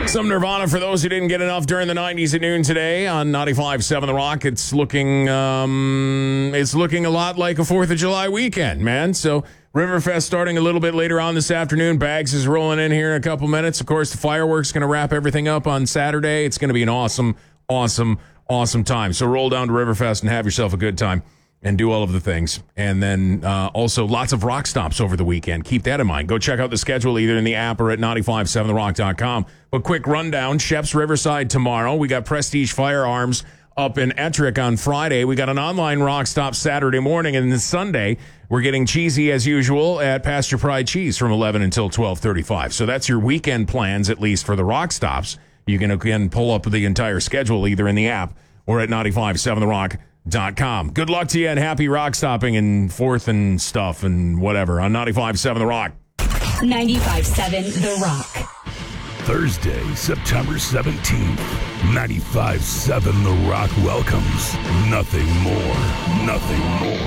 Some Nirvana for those who didn't get enough during the 90s at noon today on 95.7 The Rock. It's looking a lot like a 4th of July weekend, man. So Riverfest starting a little bit later on this afternoon. Bags is rolling in here in a couple minutes. Of course, the fireworks going to wrap everything up on Saturday. It's going to be an awesome time. So roll down to Riverfest and have yourself a good time and do all of the things. And then also lots of rock stops over the weekend. Keep that in mind. Go check out the schedule either in the app or at 957therock.com. But quick rundown, Sheps Riverside tomorrow. We got Prestige Firearms up in Ettrick on Friday. We got an online rock stop Saturday morning. And then Sunday, we're getting cheesy as usual at Pasture Pride Cheese from 11 until 12:35. So that's your weekend plans, at least for the rock stops. You can, again, pull up the entire schedule either in the app or at 957therock.com. Good luck to you and happy rock stopping and 4th and stuff and whatever on 95.7 The Rock. 95.7 The Rock. Thursday, September 17th, 95.7 The Rock welcomes Nothing More